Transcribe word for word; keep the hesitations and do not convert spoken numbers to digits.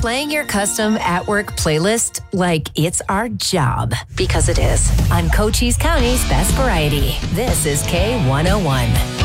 Playing your custom at-work playlist like it's our job, because it is. On Cochise County's Best Variety, this is K one oh one.